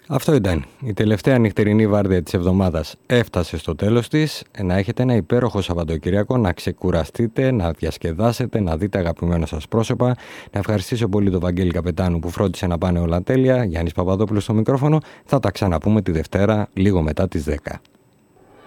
Αυτό ήταν. Η τελευταία νυχτερινή βάρδια της εβδομάδας έφτασε στο τέλος της. Να έχετε ένα υπέροχο Σαββατοκυριακό, να ξεκουραστείτε, να διασκεδάσετε, να δείτε αγαπημένα σας πρόσωπα. Να ευχαριστήσω πολύ τον Βαγγέλη Καπετάνου που φρόντισε να πάνε όλα τέλεια. Γιάννης Παπαδόπουλος στο μικρόφωνο. Θα τα ξαναπούμε τη Δευτέρα λίγο μετά τις 10.